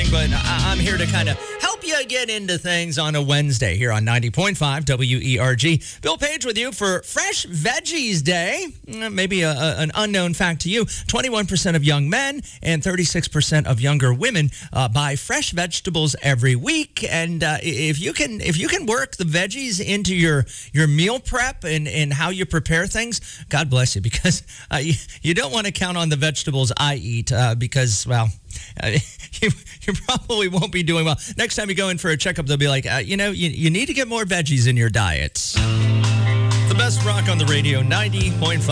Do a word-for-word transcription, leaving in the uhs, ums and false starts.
but I- I'm here to kind of help you get into things on a Wednesday here on ninety point five W E R G. Bill Page with you for Fresh Veggies Day. Maybe a, a, an unknown fact to you, twenty-one percent of young men and thirty-six percent of younger women uh, buy fresh vegetables every week. And uh, if you can if you can work the veggies into your, your meal prep and, and how you prepare things, God bless you, because uh, you, you don't want to count on the vegetables I eat uh, because, well, Uh, you, you probably won't be doing well. Next time you go in for a checkup, they'll be like, uh, you know, you, you need to get more veggies in your diet. The best rock on the radio, ninety point five.